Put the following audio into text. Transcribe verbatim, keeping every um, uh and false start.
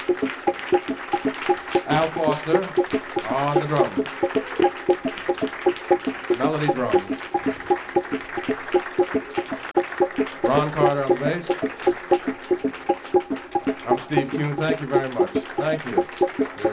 Al Foster on the drums. Melody drums. Ron Carter on the bass. I'm Steve Kuhn. Thank you very much. Thank you.